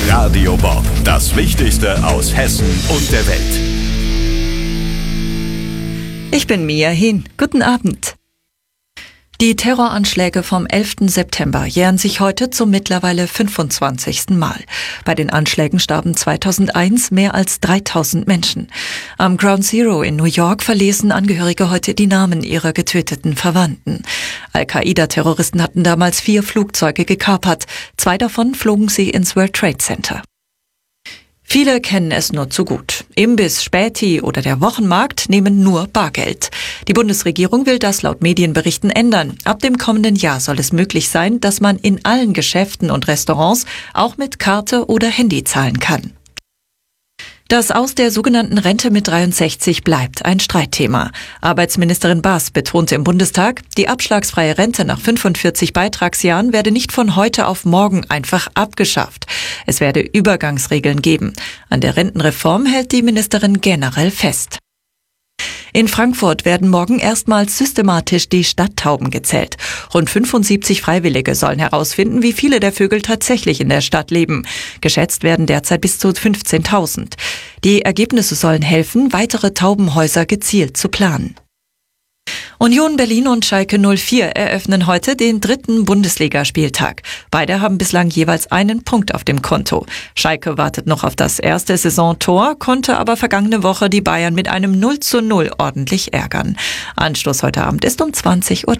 Radio Bob, das Wichtigste aus Hessen und der Welt. Ich bin Mia Hin. Guten Abend. Die Terroranschläge vom 11. September jähren sich heute zum mittlerweile 25. Mal. Bei den Anschlägen starben 2001 mehr als 3000 Menschen. Am Ground Zero in New York verlesen Angehörige heute die Namen ihrer getöteten Verwandten. Al-Qaida-Terroristen hatten damals 4 Flugzeuge gekapert. 2 davon flogen sie ins World Trade Center. Viele kennen es nur zu gut. Imbiss, Späti oder der Wochenmarkt nehmen nur Bargeld. Die Bundesregierung will das laut Medienberichten ändern. Ab dem kommenden Jahr soll es möglich sein, dass man in allen Geschäften und Restaurants auch mit Karte oder Handy zahlen kann. Das Aus der sogenannten Rente mit 63 bleibt ein Streitthema. Arbeitsministerin Baas betonte im Bundestag, die abschlagsfreie Rente nach 45 Beitragsjahren werde nicht von heute auf morgen einfach abgeschafft. Es werde Übergangsregeln geben. An der Rentenreform hält die Ministerin generell fest. In Frankfurt werden morgen erstmals systematisch die Stadttauben gezählt. Rund 75 Freiwillige sollen herausfinden, wie viele der Vögel tatsächlich in der Stadt leben. Geschätzt werden derzeit bis zu 15.000. Die Ergebnisse sollen helfen, weitere Taubenhäuser gezielt zu planen. Union Berlin und Schalke 04 eröffnen heute den 3. Bundesligaspieltag. Beide haben bislang jeweils einen Punkt auf dem Konto. Schalke wartet noch auf das erste Saisontor, konnte aber vergangene Woche die Bayern mit einem 0:0 ordentlich ärgern. Anstoß heute Abend ist um 20:30 Uhr.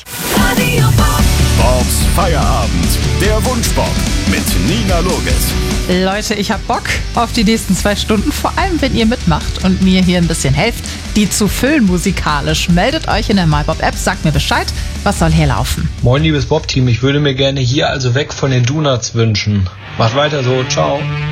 Bobs Feierabend, der Wunschbob mit Nina Loges. Leute, ich hab Bock auf die nächsten 2 Stunden, vor allem wenn ihr mitmacht und mir hier ein bisschen helft, die zu füllen musikalisch. Meldet euch in der MyBob-App, sagt mir Bescheid, was soll hier laufen. Moin liebes Bob-Team, ich würde mir gerne hier also weg von den Donuts wünschen. Macht weiter so, ciao.